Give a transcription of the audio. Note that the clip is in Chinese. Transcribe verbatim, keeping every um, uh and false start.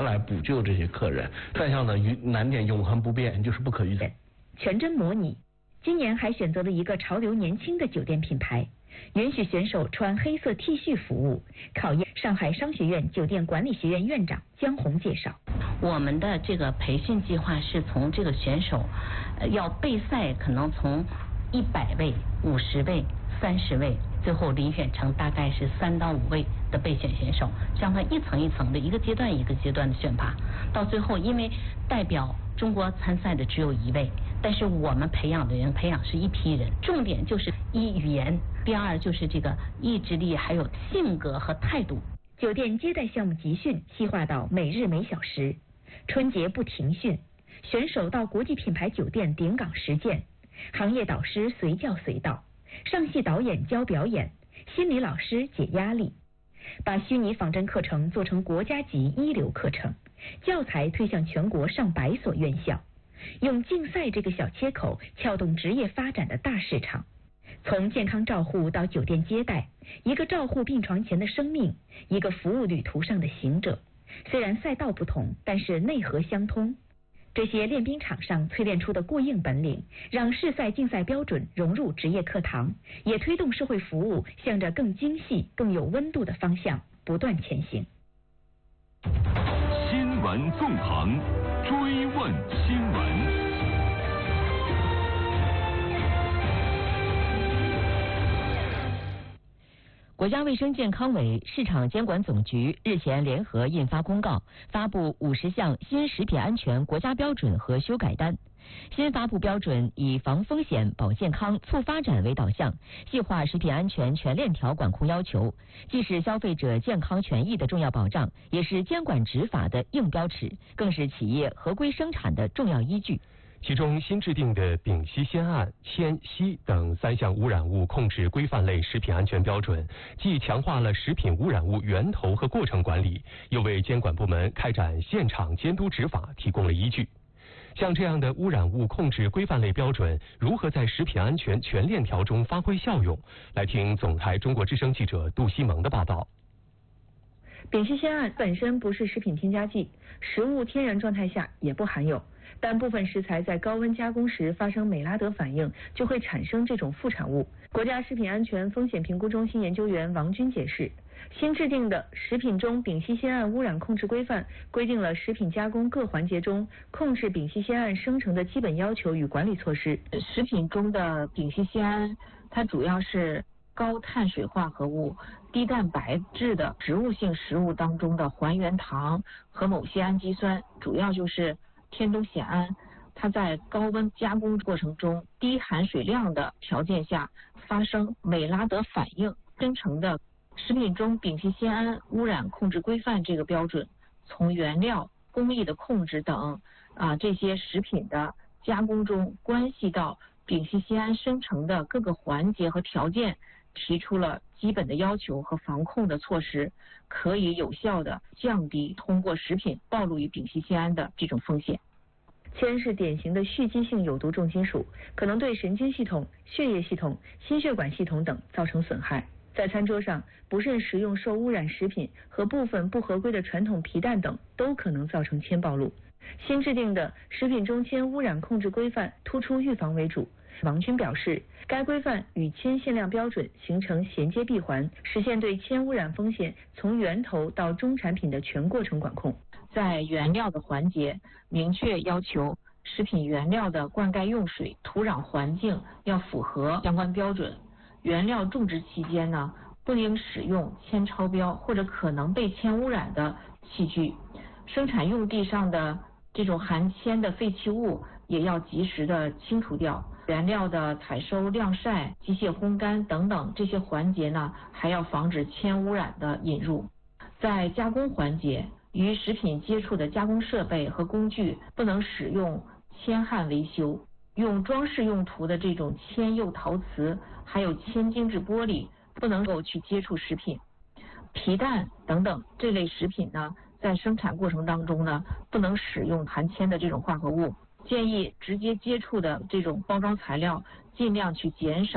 来补救这些客人。再像呢，难点永恒不变，就是不可预测。 全真模拟，今年还选择了一个潮流年轻的酒店品牌，允许选手穿黑色 T 恤服务，考验上海商学院酒店管理学院院长江红介绍。 我们的这个培训计划是从这个选手，呃，要备赛，可能从一百位、五十位、三十位，最后遴选成大概是三到五位的备选选手，这样它一层一层的，一个阶段一个阶段的选拔，到最后，因为代表中国参赛的只有一位，但是我们培养的人培养是一批人，重点就是一语言，第二就是这个意志力，还有性格和态度。 酒店接待项目集训细化到每日每小时，春节不停训，选手到国际品牌酒店顶岗实践，行业导师随叫随到，上戏导演教表演，心理老师解压力，把虚拟仿真课程做成国家级一流课程，教材推向全国上百所院校，用竞赛这个小切口撬动职业发展的大市场。从健康照护到酒店接待，一个照护病床前的生命，一个服务旅途上的行者。虽然赛道不同，但是内核相通。这些练兵场上淬炼出的过硬本领，让市赛竞赛标准融入职业课堂，也推动社会服务向着更精细、更有温度的方向不断前行。 新闻纵横，追问新闻。 国家卫生健康委、市场监管总局日前联合印发公告，发布五十项新食品安全国家标准和修改单。新发布标准以防风险、保健康、促发展为导向，细化食品安全全链条管控要求，既是消费者健康权益的重要保障，也是监管执法的硬标尺，更是企业合规生产的重要依据。 其中新制定的丙烯酰胺、铅、硒等三项污染物控制规范类食品安全标准，既强化了食品污染物源头和过程管理，又为监管部门开展现场监督执法提供了依据。像这样的污染物控制规范类标准如何在食品安全全链条中发挥效用？来听总台中国之声记者杜西蒙的报道。 丙烯酰胺本身不是食品添加剂，食物天然状态下也不含有，但部分食材在高温加工时发生美拉德反应，就会产生这种副产物。国家食品安全风险评估中心研究员王军解释，新制定的食品中丙烯酰胺污染控制规范规定了食品加工各环节中控制丙烯酰胺生成的基本要求与管理措施。 食品中的丙烯酰胺，它主要是高碳水化合物、低蛋白质的植物性食物当中的还原糖和某些氨基酸，主要就是天冬酰胺，它在高温加工过程中低含水量的条件下发生美拉德反应生成的。食品中丙烯酰胺污染控制规范这个标准，从原料、工艺的控制等啊这些食品的加工中关系到丙烯酰胺生成的各个环节和条件，提出了基本的要求和防控的措施，可以有效的降低通过食品暴露于丙烯酰胺的这种风险。 铅是典型的蓄积性有毒重金属，可能对神经系统、血液系统、心血管系统等造成损害。在餐桌上，不慎食用受污染食品和部分不合规的传统皮蛋等，都可能造成铅暴露。新制定的食品中铅污染控制规范突出预防为主。王军表示，该规范与铅限量标准形成衔接闭环，实现对铅污染风险从源头到终产品的全过程管控。 在原料的环节，明确要求食品原料的灌溉用水、土壤环境要符合相关标准。原料种植期间呢，不应使用铅超标或者可能被铅污染的器具。生产用地上的这种含铅的废弃物也要及时的清除掉。原料的采收、晾晒、机械烘干等等这些环节呢，还要防止铅污染的引入。在加工环节，与食品接触的加工设备和工具不能使用铅焊维修。用装饰用途的这种铅釉陶瓷，还有铅精制玻璃，不能够去接触食品。皮蛋等等这类食品呢，在生产过程当中呢，不能使用含铅的这种化合物。建议直接接触的这种包装材料，尽量去减少。